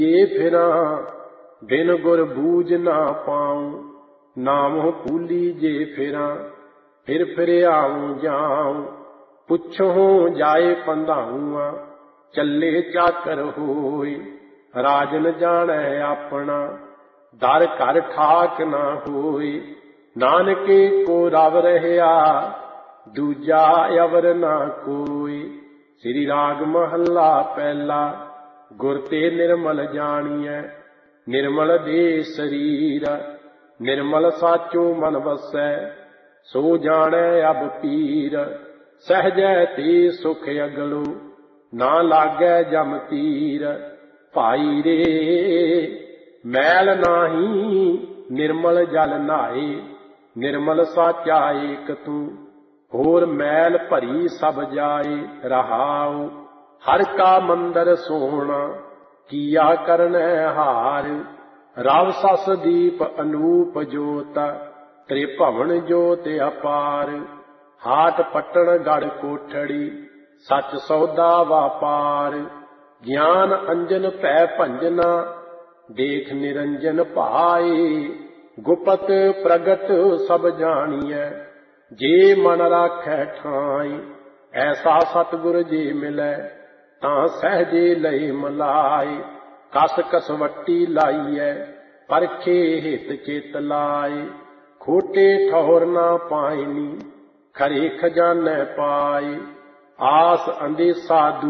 ये फिरा बिन गुर बूझ ना पाऊं, नाम भूली जे फिरा फिर आऊं जाऊं। पुछहूं जाए पंधाऊआ, चले चाकर होई। राजन जाने अपना, दर घर ठाक ना होई। नानके को रव रहया, दूजा अवर ना कोई। श्री राग महला पहला, गुर ते निर्मल जानिए। निर्मल दे शरीर, निर्मल साचो मन बसै। सो जाने अब पीर, सहजै ते सुख अगलो। ना लागै जम तीर, भाई रे मैल नाही निर्मल जल नहाए। निर्मल साचा एक तू, होर मैल भरी सब जाए। रहाओ हर का मंदर सोना, किया करनै हार। रव सस दीप अनूप जोत, त्रिभवन जोत अपार। हाट पटन गढ़ कोठड़ी, सच सौदा वापार। ज्ञान अंजन भै भंजना, देख निरंजन भाए। गुपत प्रगट सब जानिए, जे मन राखै ठाई। ऐसा सतगुर जे मिलै, तां सहजे लय मलाए। कस कसवट्टी लाइए, परखे हित चित लाए। खोटे ठौर ना पाइनी, खरे खजाने पाए। आस अंदेसा